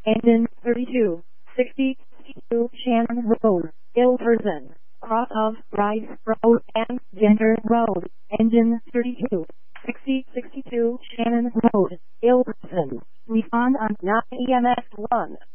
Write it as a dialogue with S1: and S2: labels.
S1: Engine 32, 60, 62 Shannon Road, Ilverston, cross of Rice Road and Genter Road. Engine 32, 60, 62 Shannon Road, Ilverston. Respond on 9 EMS 1.